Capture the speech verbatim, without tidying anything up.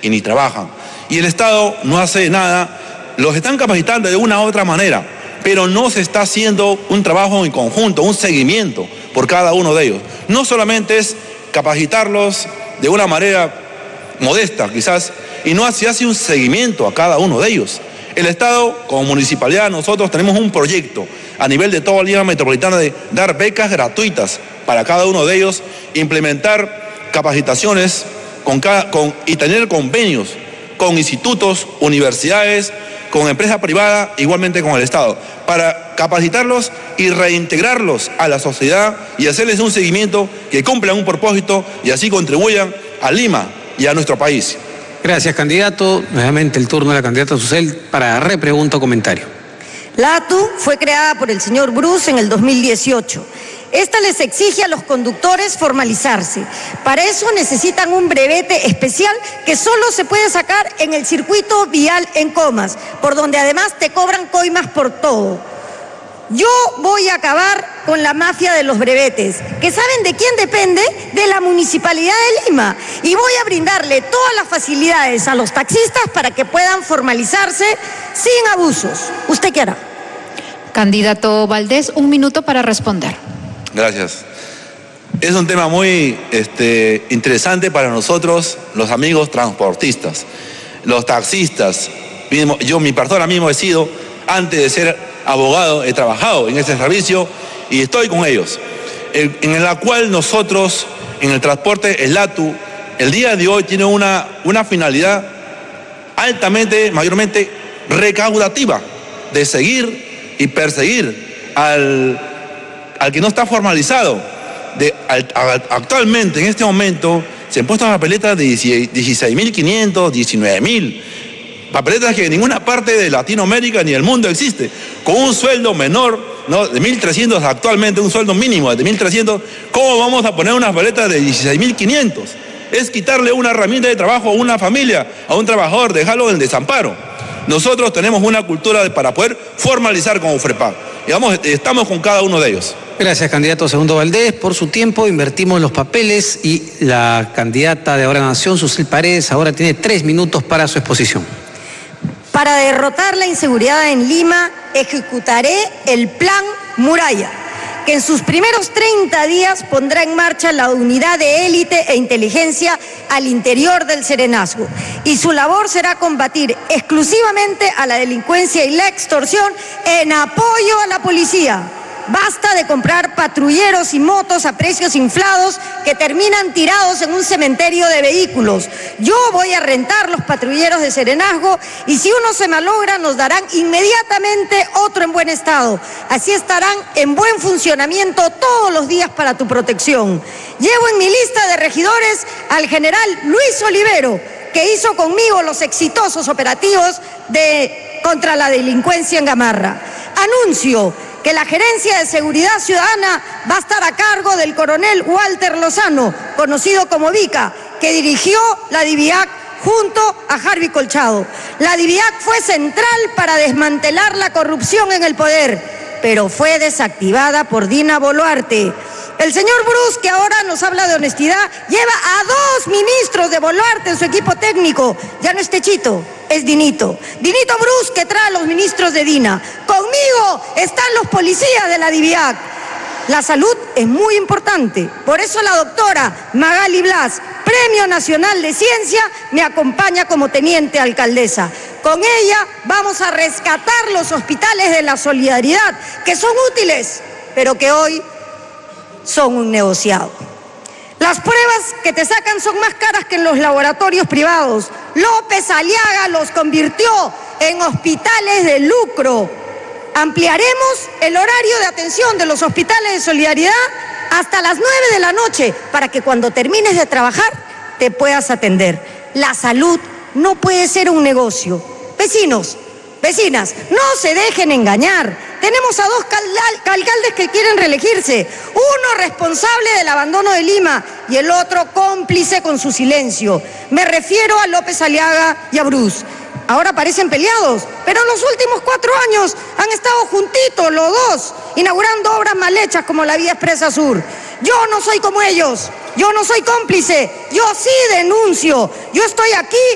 que ni trabajan. Y el Estado no hace nada, los están capacitando de una u otra manera, pero no se está haciendo un trabajo en conjunto, un seguimiento por cada uno de ellos. No solamente es capacitarlos de una manera modesta quizás, y no se hace un seguimiento a cada uno de ellos. El Estado, como municipalidad, nosotros tenemos un proyecto a nivel de toda Lima Metropolitana de dar becas gratuitas para cada uno de ellos, implementar capacitaciones con cada, con, y tener convenios con institutos, universidades, con empresa privada, igualmente con el Estado, para capacitarlos y reintegrarlos a la sociedad y hacerles un seguimiento que cumplan un propósito y así contribuyan a Lima y a nuestro país. Gracias, candidato. Nuevamente el turno de la candidata Susel para repregunta o comentario. La A T U fue creada por el señor Bruce en el dos mil dieciocho. Esta les exige a los conductores formalizarse. Para eso necesitan un brevete especial que solo se puede sacar en el circuito vial en Comas, por donde además te cobran coimas por todo. Yo voy a acabar con la mafia de los brevetes, que ¿saben de quién depende? De la Municipalidad de Lima. Y voy a brindarle todas las facilidades a los taxistas para que puedan formalizarse sin abusos. ¿Usted qué hará? Candidato Valdés, un minuto para responder. Gracias. Es un tema muy este, interesante para nosotros, los amigos transportistas, los taxistas. Yo, mi persona mismo he sido, antes de ser abogado, he trabajado en ese servicio y estoy con ellos, en, en la cual nosotros, en el transporte, el A T U, el día de hoy tiene una, una finalidad altamente, mayormente recaudativa, de seguir y perseguir al, al que no está formalizado. De, al, a, actualmente, en este momento, se han puesto papeletas de dieciséis mil quinientos, diecinueve mil. Papeletas que en ninguna parte de Latinoamérica ni del mundo existe, con un sueldo menor, ¿no?, de mil trescientos actualmente, un sueldo mínimo de mil trescientos, ¿cómo vamos a poner unas papeletas de dieciséis mil quinientos? Es quitarle una herramienta de trabajo a una familia, a un trabajador, dejarlo en desamparo. Nosotros tenemos una cultura de, para poder formalizar con UFREPAG. Digamos, estamos con cada uno de ellos. Gracias, candidato Segundo Valdés. Por su tiempo invertimos los papeles y la candidata de Ahora Nación, Susel Paredes, ahora tiene tres minutos para su exposición. Para derrotar la inseguridad en Lima, ejecutaré el Plan Muralla, que en sus primeros treinta días pondrá en marcha la unidad de élite e inteligencia al interior del Serenazgo. Y su labor será combatir exclusivamente a la delincuencia y la extorsión en apoyo a la policía. Basta de comprar patrulleros y motos a precios inflados que terminan tirados en un cementerio de vehículos. Yo voy a rentar los patrulleros de Serenazgo y si uno se malogra nos darán inmediatamente otro en buen estado. Así estarán en buen funcionamiento todos los días para tu protección. Llevo en mi lista de regidores al general Luis Olivero, que hizo conmigo los exitosos operativos de, contra la delincuencia en Gamarra. Anuncio que la Gerencia de Seguridad Ciudadana va a estar a cargo del coronel Walter Lozano, conocido como Vica, que dirigió la DIVIAC junto a Harvey Colchado. La DIVIAC fue central para desmantelar la corrupción en el poder, pero fue desactivada por Dina Boluarte. El señor Bruce, que ahora nos habla de honestidad, lleva a dos ministros de Boluarte en su equipo técnico. Ya no es Techito, es Dinito. Dinito Bruce, que trae a los ministros de Dina. Conmigo están los policías de la DIVIAC. La salud es muy importante. Por eso la doctora Magali Blas, Premio Nacional de Ciencia, me acompaña como teniente alcaldesa. Con ella vamos a rescatar los hospitales de la solidaridad, que son útiles, pero que hoy son un negociado. Las pruebas que te sacan son más caras que en los laboratorios privados. López Aliaga los convirtió en hospitales de lucro. Ampliaremos el horario de atención de los hospitales de solidaridad hasta las nueve de la noche para que cuando termines de trabajar te puedas atender. La salud no puede ser un negocio. Vecinos, vecinas, no se dejen engañar. Tenemos a dos alcaldes que quieren reelegirse, uno responsable del abandono de Lima y el otro cómplice con su silencio. Me refiero a López Aliaga y a Bruce. Ahora parecen peleados, pero en los últimos cuatro años han estado juntitos los dos, inaugurando obras mal hechas como la Vía Expresa Sur. Yo no soy como ellos, yo no soy cómplice, yo sí denuncio, yo estoy aquí